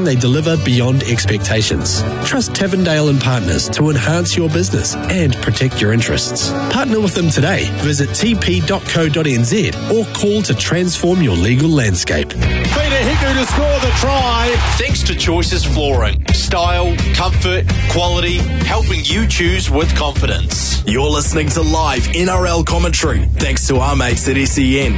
they deliver beyond expectations. Trust Tavendale and Partners to enhance your business and protect your interests. Partner with them today. Visit tp.co.nz or call to transform your legal landscape. Peter Hiku to score the try. Thanks to Choices Flooring. Style, comfort, quality, helping you choose with confidence. You're listening to live NRL commentary, thanks to our mates at SEN.